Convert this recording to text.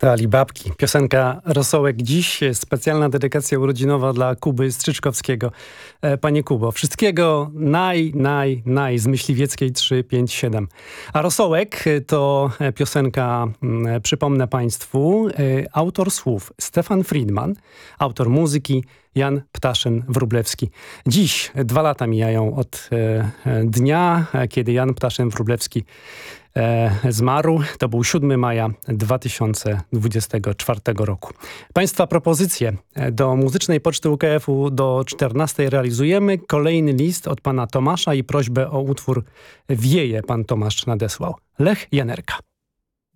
To Alibabki. Piosenka Rosołek. Dziś specjalna dedykacja urodzinowa dla Kuby Strzyczkowskiego. Panie Kubo, wszystkiego naj z Myśliwieckiej 357. A Rosołek to piosenka, przypomnę Państwu, autor słów Stefan Friedman, autor muzyki Jan Ptaszyn-Wróblewski. Dziś 2 lata mijają od dnia, kiedy Jan Ptaszyn-Wróblewski zmarł. To był 7 maja 2024 roku. Państwa propozycje do muzycznej poczty UKF-u do 14 realizujemy. Kolejny list od pana Tomasza i prośbę o utwór Wieje pan Tomasz nadesłał. Lech Janerka.